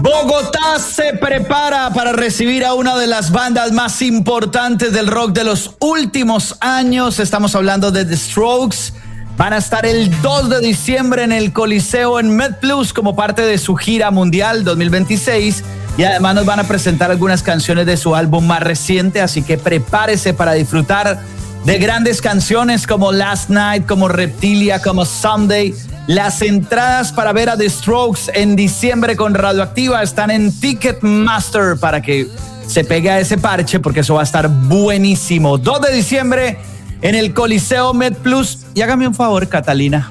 Bogotá se prepara para recibir a una de las bandas más importantes del rock de los últimos años. Estamos hablando de The Strokes. Van a estar el 2 de diciembre en el Coliseo en MedPlus como parte de su gira mundial 2026. Y además nos van a presentar algunas canciones de su álbum más reciente. Así que prepárese para disfrutar de grandes canciones como Last Night, como Reptilia, como Someday. Las entradas para ver a The Strokes en diciembre con Radioactiva están en Ticketmaster para que se pegue a ese parche porque eso va a estar buenísimo. 2 de diciembre en el Coliseo MedPlus. Y hágame un favor, Catalina.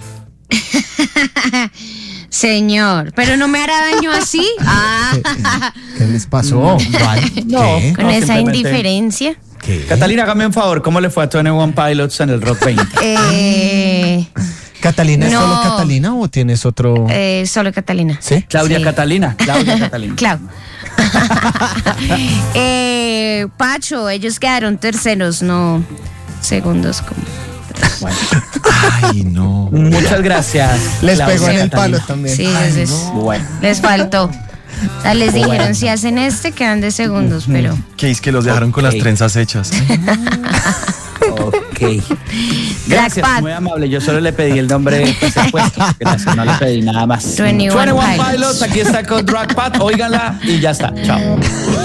Señor, pero no me hará daño así. ¿Qué les pasó? No, ¿Qué? con esa indiferencia. ¿Qué? Catalina, hágame un favor. ¿Cómo le fue a 21 Pilots en el Rock 20? ¿Catalina es No. solo Catalina o tienes otro? Solo Catalina. ¿Sí? Claudia Sí. Catalina. Clau. Pacho, ellos quedaron terceros, no segundos como. Ay, no. Muchas gracias. Les Claudia pegó en el Catalina. palo también. Sí, Ay, es- no. Bueno. Les faltó. O sea, les dijeron, si hacen quedan de segundos, pero. Que es que los dejaron con las Ok. trenzas hechas. Ok. Gracias, Dragpad. muy amable. Yo solo le pedí el nombre pues, el puesto. Gracias, no le pedí nada más. 21 Pilots, aquí está con Dragpad. Óiganla y ya está. Chao.